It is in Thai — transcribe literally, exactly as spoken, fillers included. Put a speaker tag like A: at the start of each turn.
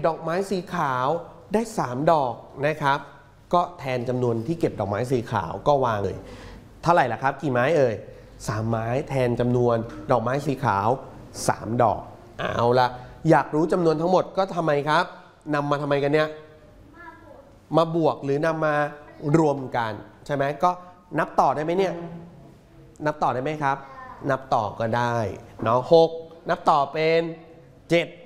A: ดอกไม้สีขาวได้สามดอกนะครับก็แทนจำนวนที่เก็บดอกไม้สีขาวก็วางเลยเท่าไหร่ล่ะครับกี่ไม้เอ่ยสามไม้แทนจำนวนดอกไม้สีขาวสามดอกเอาละอยากรู้จำนวนทั้งหมดก็ทำไมครับนำมาทำไมกันเนี่ยมาบวกหรือนำมารวมกันใช่ไหมก็นับต่อได้ไหมเนี่ยนับต่อได้ไหมครับนับต่อก็ได้เนาะหกนับต่อเป็นเจ็ด